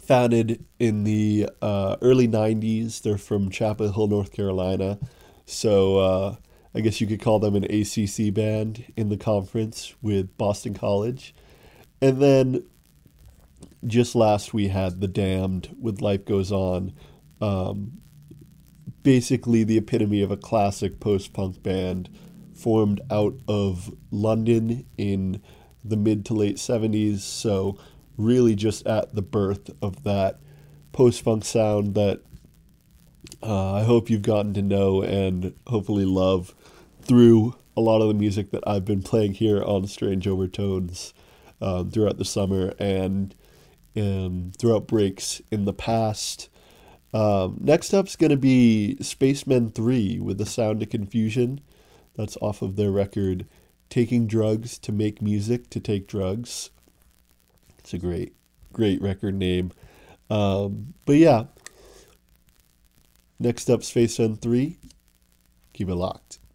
Founded in the early 90s. They're from Chapel Hill, North Carolina. So I guess you could call them an ACC band in the conference with Boston College. And then just last we had The Damned with Life Goes On. Um, Basically the epitome of a classic post-punk band formed out of London in the mid to late 70s. So really just at the birth of that post-punk sound that I hope you've gotten to know and hopefully love through a lot of the music that I've been playing here on Strange Overtones throughout the summer and throughout breaks in the past. Next up's going to be Spacemen 3 with The Sound of Confusion. That's off of their record Taking Drugs to Make Music to Take Drugs. It's a great record name. But yeah, next up, Spacemen 3. Keep it locked.